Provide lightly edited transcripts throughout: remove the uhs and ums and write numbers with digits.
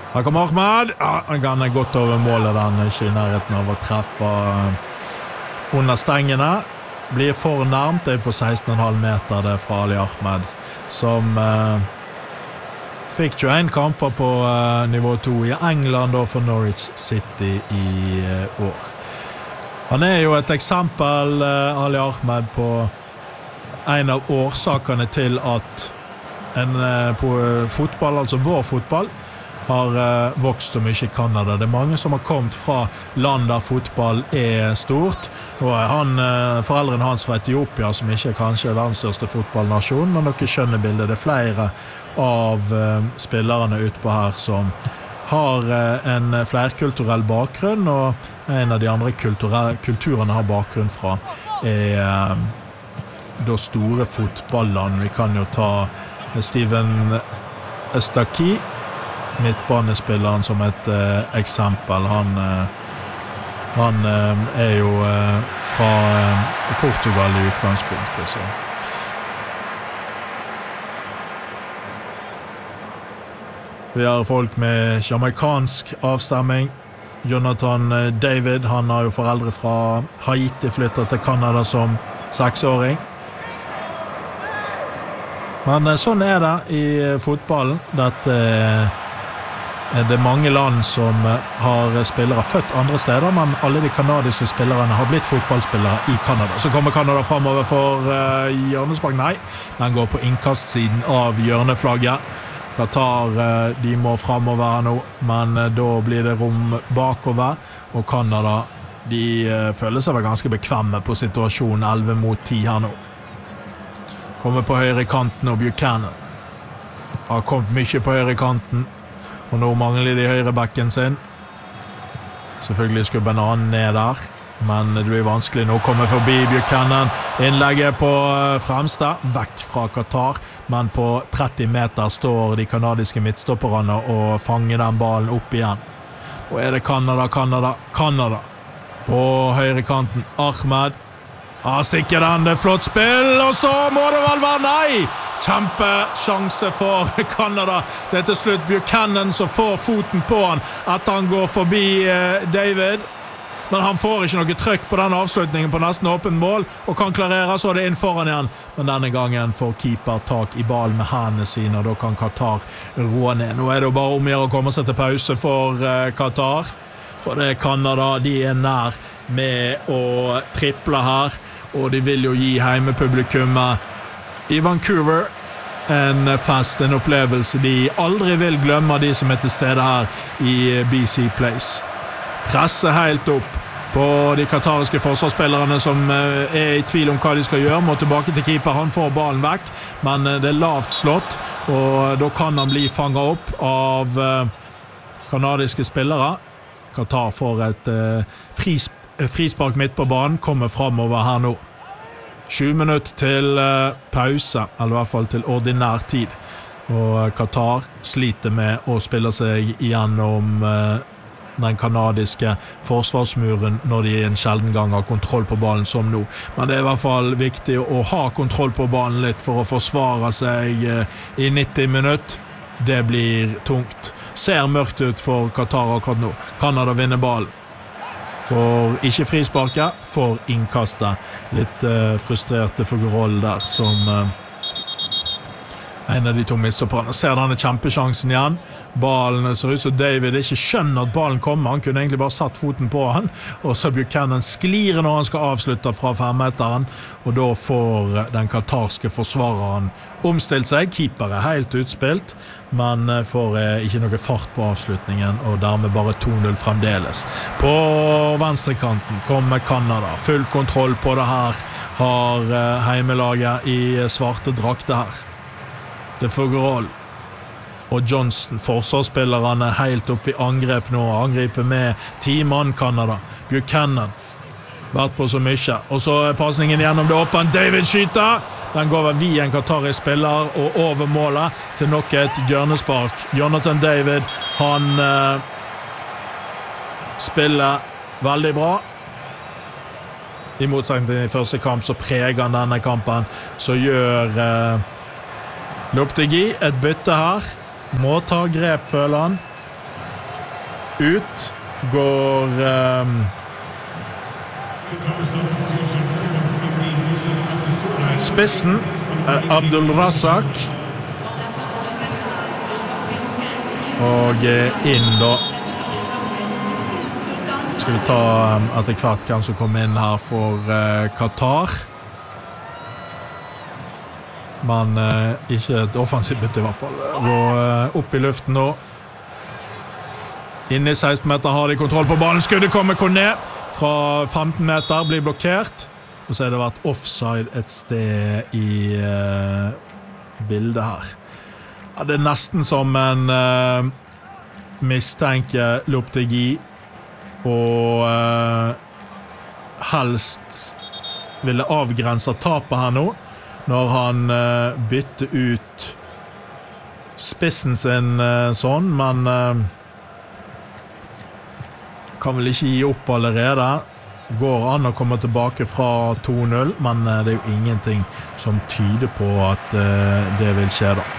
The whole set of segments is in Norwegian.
Her kommer Ahmed. Han er godt over målet, den ikke I nærheten av å treffe under stengene. Blir for nærmt, det på 16,5 meter det fra Ali Ahmed, som fikk 21 kamper på nivå 2 I England og for Norwich City I år. Han jo et eksempel, Ali Ahmed, på en av årsakene til at på fotball, altså vår fotball, har vokst så mye I Kanada. Det mange som har kommet fra land der fotball stort. Nå foreldrene hans fra Etiopia, som ikke kanskje verdens største fotballnasjon, men dere skjønner bildet. Det flere av spillerne utpå her som har en flerkulturell bakgrunn, og en av de andre kulturene har bakgrunn fra da store fotballand. Vi kan jo ta Steven Estaki, midtbanespilleren, som et eksempel. Han jo fra Portugal I utgangspunktet, så. Vi har folk med jamaikansk avstemming. Jonathan David, han har jo foreldre fra Haiti, flyttet til Kanada som 6-åring. Men sånn det I fotballen. Dette det mange land som har spillere født andre steder, men alle de kanadiske spillerne har blitt fotballspillere I Kanada. Så kommer Kanada fremover for hjørnespark. Nei, den går på innkastsiden av hjørneflagget. Qatar, de må fremover her nå, men da blir det rom bakover, og Kanada, de føler seg vel ganske bekvemme på situasjonen 11-10 her nå. Kommer på høyre kanten og Buchanan. Har kommet mye på høyre kanten, og nå mangler de høyre backen sin. Selvfølgelig skulle bananen ned der, men det blir vanskelig nå å komme forbi Buchanan. Innlegget på fremste, vekk fra Qatar, men på 30 meter står de kanadiske midtstopperne og fanger den ballen opp igjen. Og det Kanada. På høyre kanten, Ahmed. Stikker den, det flott spill, og så må det vel være nei! Kjempesjanse for Kanada. Det til slutt Buchanan som får foten på han etter han går forbi David. Men han får ikke noe trykk på den avslutningen på nesten åpent mål, og kan klarere, så det inn foran igjen. Men denne gangen får keeper tak I ball med hendene sine, og da kan Qatar rå ned. Nå det jo bare om å komme seg til pause for Qatar, for det Kanada, de nær med å triple her, og de vil jo gi heimepublikummet I Vancouver en fest, en opplevelse de aldri vil glemme, de som til stede her I BC Place. Presse helt opp på de katariske forsvarsspillerne som I tvil om hva de skal gjøre, må tilbake til keeper, han får ballen vekk, men det lavt slått, og da kan han bli fanget opp av kanadiske spillere. Qatar får et frispark midt på banen, kommer fremover her nå. 20 minutter til pause, eller I hvert fall til ordinær tid, og Qatar sliter med å spille seg igjennom den kanadiske forsvarsmuren når de en sjelden gang har kontroll på ballen som nå. Men det I hvert fall viktig å ha kontroll på ballen litt for å forsvare seg I 90 minutter. Det blir tungt. Ser mørkt ut for Qatar akkurat nå. Kanada vinner ballen. For ikke frisparket, for innkastet. Litt frustrerte for Groll der som en av de to midtstopperne. Ser denne kjempesjansen igjen. Ballen ser ut som David ikke skjønner at ballen kommer. Han kunne egentlig bare satt foten på han. Og så Buchanan sklir når han skal avslutte fra 5-meteren. Og da får den katarske forsvareren omstilt seg. Keeper helt utspilt, men får ikke noe fart på avslutningen, og dermed bare 2-0 fremdeles. På venstrekanten kommer Kanada. Full kontroll på det her. Har heimelaget I svarte drakter her. Det får Groll og Johnston, forsvarsspillerne helt opp I angrep nå, angriper med 10 mann Kanada. Buchanan vært på så mye, og så passningen gjennom det åpen, David skyter, den går via en qatarisk spiller og over målet til nok et hjørnespark. Jonathan David, han spiller veldig bra. I motsetning til I første kamp så preger han denne kampen, så gjør Loptegui et bytte her, må ta grep, føler han. ut går spissen Abdul Razak og inn da skal vi ta etter hvert hvem som kommer inn her for Qatar men ikke et offensivt bytte i hvert fall og opp i luften nå inne i 16 meter har de kontroll på ballen skuddet kommer Kone fra 15 meter blir blokkert og så har det vært offside et sted i bildet her ja, det nesten som en mistenke Loptegui og helst ville avgrense tapet her nå når han bytte ut spissen sin sånn, men kan vel ikke gi opp allerede. Går an å komme tilbake fra 2-0, men det er jo ingenting som tyder på at det vil skje da.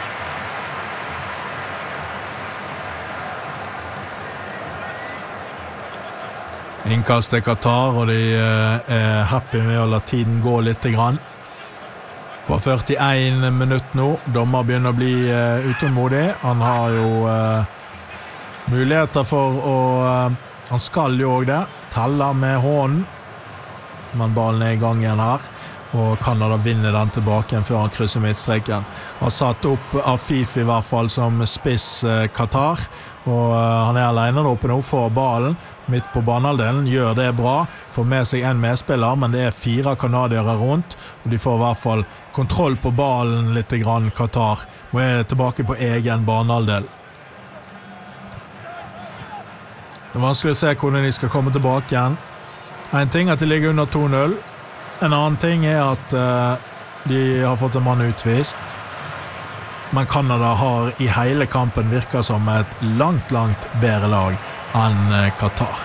Innkast til Qatar, og de er happy med å la tiden gå litt grann. På 41 minutter nå, dommer begynner å bli utålmodig. Han har jo muligheter for å... Han skal jo også det, teller med hånden, men ballen er i gang igjen her, og Canada vinner den tilbake før han krysser midtstreken. Han satt opp Afif i hvert fall som spiss Qatar, og han er alene oppe nå for ballen, midt på banehalvdelen, gjør det bra, får med seg en medspiller, men det er 4 kanadiere rundt, og de får i hvert fall kontroll på ballen litt grann Qatar, og er tilbake på egen banehalvdel. Det er vanskelig å se hvordan de skal komme tilbake igjen. En ting er at de ligger under 2-0. En annen ting er at de har fått en mann utvist. Men Canada har i hele kampen virket som et langt bedre lag enn Qatar.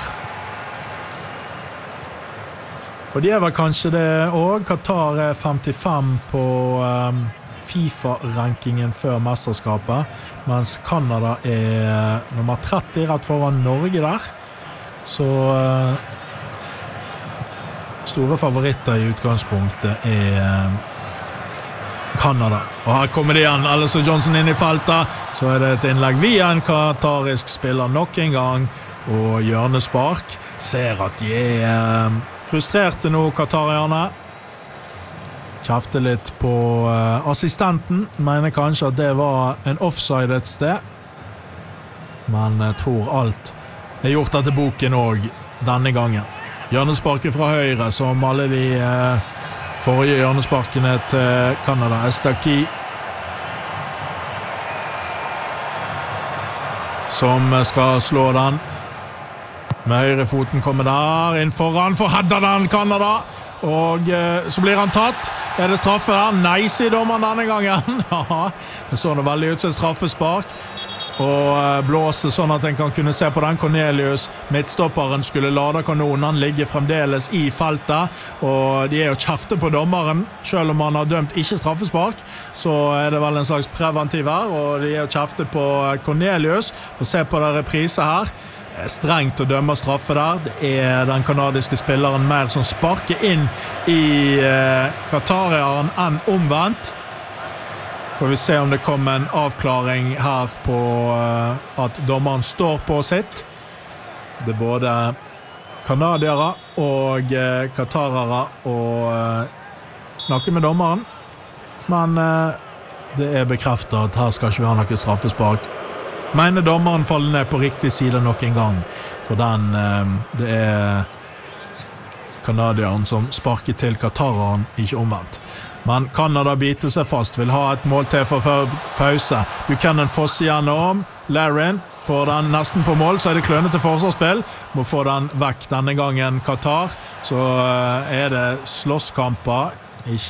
Og de er vel kanskje det også. Qatar er 55 på FIFA-rankingen før mesterskapet, mens Canada er nummer 30 rett foran Norge der. Så store favoritter i utgangspunktet er Canada. Og her kommer det igjen, Alistair Johnson inn i feltet, så er det et innlegg via en katarisk spiller nok en gang, og hjørnespark. Ser at de er frustrerte nå, katarierne. Kjefte litt på assistenten, mener kanskje at det var en offside et sted. Men jeg tror alt er gjort etter boken også denne gangen. Hjørnesparket fra høyre, som alle de forrige hjørnesparkene til Canada. Estaki som skal slå den. Med høyre foten kommer der, inn foran, for hedder den Canada. Og så blir han tatt. Er det straffe her? Nei, sier dommeren denne gangen. Ja, det så det veldig ut som straffespark. Og blåser sånn at en kan kunne se på den. Cornelius, midtstopperen, skulle lade kanonen. Han ligger fremdeles i feltet. Og de er jo kjefte på dommeren. Selv om han har dømt ikke straffespark, så er det vel en slags preventiv her. Og de er jo kjefte på Cornelius. For se på det reprise her. Strengt å dømme straffe der. Det er den kanadiske spilleren mer som sparker inn i Qatarieren enn omvendt. Får vi se om det kommer en avklaring her på at dommeren står på sitt. Det er både kanadiere og qatarere og snakker med dommeren. Men det er bekreftet at her skal ikke vi ha noe straffespark. Mener dommeren faller ned på riktig side nok en gang. For den, det er kanadieren som sparker til qatareren, ikke omvendt. Men Canada biter seg fast, vil ha et mål til for pause. Buchanan fosser gjennom. Larin får den nesten på mål, så er det klønete forsvarsspill. Må få den vekk denne gangen Qatar. Så er det slåsskamper,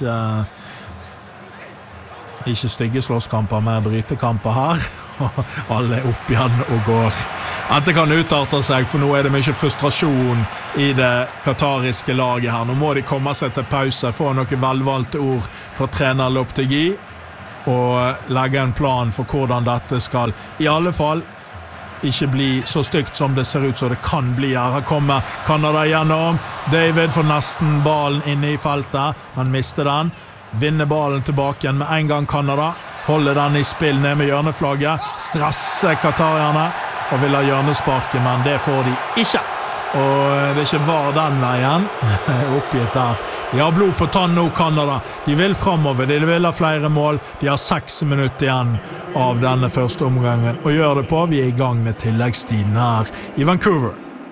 ikke stygge slåsskamper, men brytekamper her. Alle er opp igjen og går. Dette kan utarte seg, for nå er det mye frustrasjon i det qatariske laget her. Nå må de komme seg til pause, få noen velvalgte ord fra trener Loptegui, og legge en plan for hvordan dette skal, i alle fall ikke bli så stygt som det ser ut som det kan bli her. Her kommer Canada gjennom. David får nesten ballen inne i feltet, men mister den. Vinner ballen tilbake igjen med en gang Canada. Holder den i spill ned med hjørneflagget. Stresser katarierne og vil ha hjørnesparket, men det får de ikke. Og det ikke var den veien oppgitt der. De har blod på tann nå, Canada. De vil fremover, de vil ha flere mål. De har 6 minutter igjen av denne første omgangen og gjør det på. Vi i gang med tilleggstiden her i Vancouver.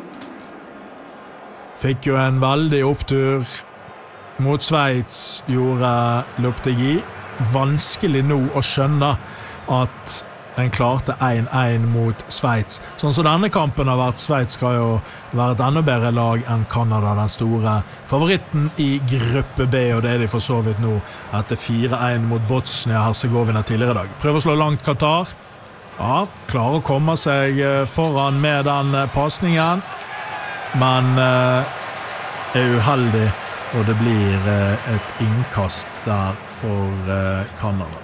Fikk jo en veldig opptur mot Sveits, gjorde Lopetegui. Vanskelig nå å skjønne at en klarte 1-1 mot Sveits. Sånn som denne kampen har vært, Sveits skal jo være et enda bedre lag enn Canada, den store favoritten i gruppe B, og det er de for så vidt nå etter 4-1 mot Bosnia-Herzegovina tidligere i dag. Prøver å slå langt Qatar. Ja, klarer å komme seg foran med den passningen, men er uheldig, og det blir et innkast der for Canada.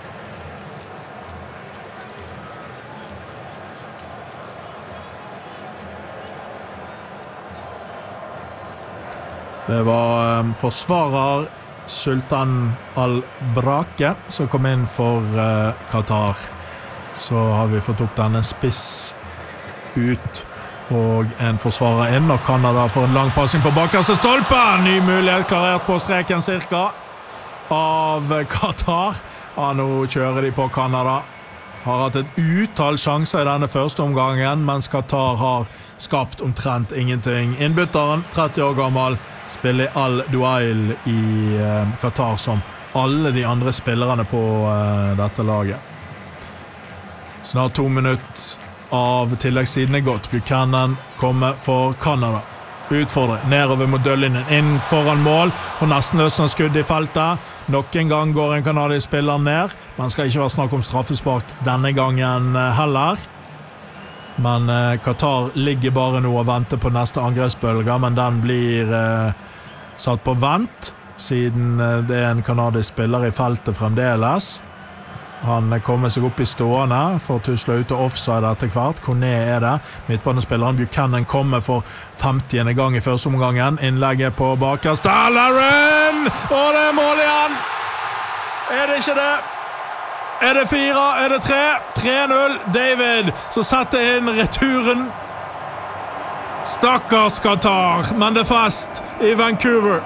Det var forsvarer Sultan Al-Brake som kom inn for Qatar. Så har vi fått opp denne spiss ut og en forsvarer inn, og Canada får en lang passing på bakerste stolpen. Ny mulighet klarert på streken cirka av Qatar. Ja, nå kjører de på Canada. Har hatt et utall sjanser i denne første omgangen, mens Qatar har skapt omtrent ingenting. Innbytteren, 30 år gammel, spiller Al-Duail i Qatar som alle de andre spillerne på dette laget. Snart 2 minutter av tilleggstiden er gått. Buchanan kommer for Canada. Utfordrer nedover mot døllinjen, inn foran mål, og nesten løsner skudd i feltet. Nok en gang går en kanadisk spiller ned. Man skal ikke være snakk om straffespark denne gangen heller. Men Qatar ligger bare nå og venter på neste angrepsbølge, men den blir satt på vent, siden det er en kanadisk spiller i feltet fremdeles. Han kommer seg opp i stående for å tusle ut og offside etter hvert. Kone er det. Midtbanespilleren Buchanan kommer for 50. gang i første omgangen. Innlegget på bakerste. Laren! Og det er mål igjen! Er det ikke det? Er det 4? Er det 3? 3-0. David, så setter inn returen. Stakkars Qatar, men det er fast i Vancouver.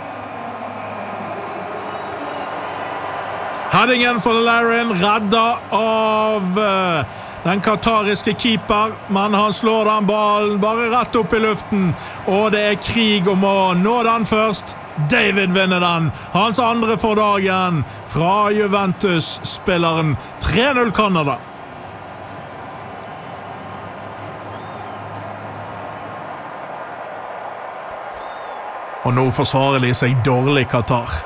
Headingen for Laren, redda av den katariske keeper, men han slår den ballen bare rett opp i luften, og det er krig om å nå den først. David vinner den, hans andre for dagen, fra Juventus-spilleren. 3-0 Canada. Og nå forsvarer de seg dårlig Qatar.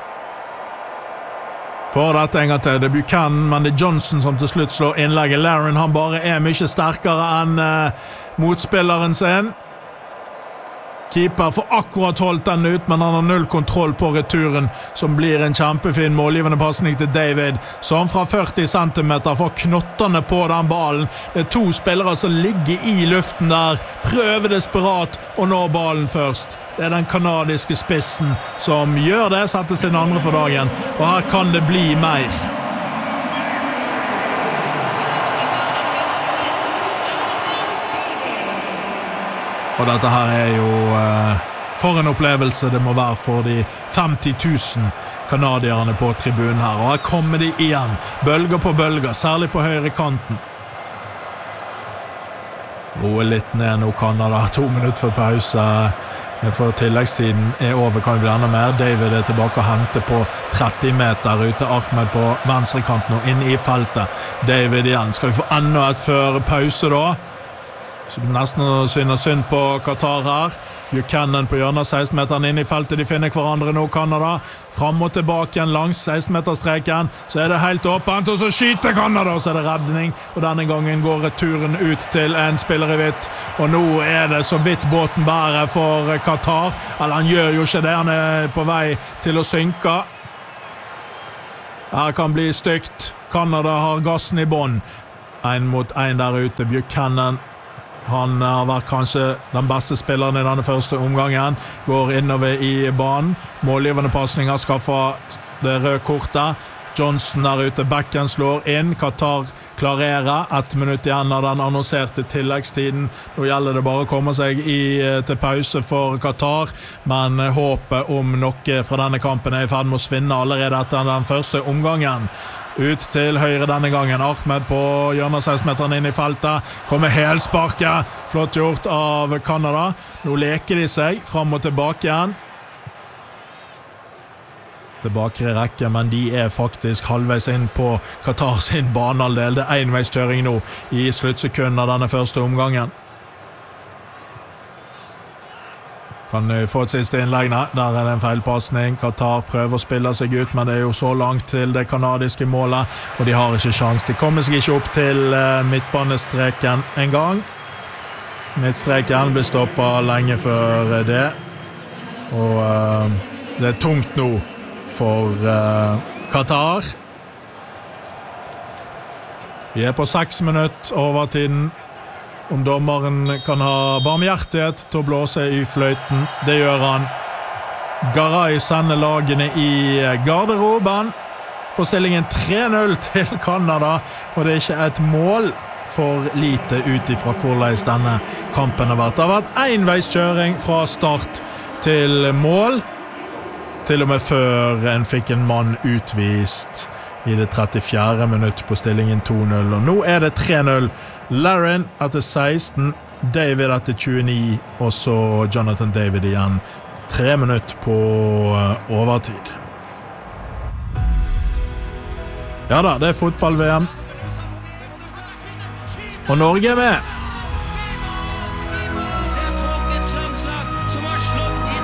For dette en gang til, det er Buchanan, men det er Johnson som til slutt slår innlegget. Laren, han bare er mye sterkere enn motspilleren sin. Keeper får akkurat holdt den ut, men han har null kontroll på returen, som blir en kjempefin målgivende passning til David, som fra 40 cm får knottene på den ballen. Det er 2 spillere som ligger i luften der, prøver desperat å nå ballen først. Det er den kanadiske spissen som gjør det, setter sin andre for dagen, og her kan det bli mer. Og dette her er jo for en opplevelse det må være for de 50 000 kanadierne på tribunen her. Og her kommer de igjen, bølger på bølger, særlig på høyre kanten. Roer litt ned nå Canada, 2 minutter for pause. For tilleggstiden er over, kan det bli enda mer. David er tilbake og henter på 30 meter ute, Ahmed på venstre kanten og inn i feltet. David igjen, skal vi få enda et før pause da? Så det er nesten synd på Qatar her. Buchanan på hjørnet 16-meteren inn i feltet. De finner hverandre nå, Canada. Fram og tilbake igjen langs 16-meterstreken. Så er det helt åpent, og så skyter Canada, og så er det redning. Og denne gangen går returen ut til en spiller i hvitt. Og nå er det så vidt båten bærer for Qatar. Eller han gjør jo ikke det, han er på vei til å synke. Her kan bli stygt. Canada har gassen i bånd. 1 mot 1 der ute. Buchanan Han har vært kanskje den beste spilleren i denne første omgangen. Går innover i banen. Målgivende passninger skaffer det røde kortet. Johnson der ute, backen slår inn. Qatar klarerer. 1 minutt igjen av den annonserte tilleggstiden. Nå gjelder det bare å komme seg til pause for Qatar, men håpet om noe fra denne kampen er i ferd med å svinne allerede etter den første omgangen. Ut til høyre denne gangen. Ahmed på hjørnet 6-meteren inn i feltet. Kommer helsparket. Flott gjort av Canada. Nå leker de seg fram og tilbake igjen. Det bakre rekke, men de er faktisk halvveis inn på Qatar sin banehalvdel. Det er enveiskjøring nå i sluttsekunden av denne første omgangen. Kan få et siste innlegg. Nei, der er det en feilpassning. Qatar prøver å spille seg ut, men det er jo så langt til det kanadiske målet, og de har ikke sjans. De kommer seg ikke opp til midtbanestreken en gang. Midtstreken blir stoppet lenge før det, og det er tungt nå for Qatar. Vi er på 6 minutter over tiden. Om dommeren kan ha barmhjertighet til å blåse i fløyten, det gjør han. Garay sender lagene i garderoben på stillingen 3-0 til Canada, og det er ikke et mål for lite ut ifra hvordan denne kampen har vært. Det har vært enveiskjøring fra start til mål, til og med før en fikk en mann utvist i det 34. minutt på stillingen 2-0, og nå er det 3-0. Larin etter 16, David etter 29, og så Jonathan David igjen. 3 minutter på overtid. Ja da, det er fotball-VM. Og Norge er med!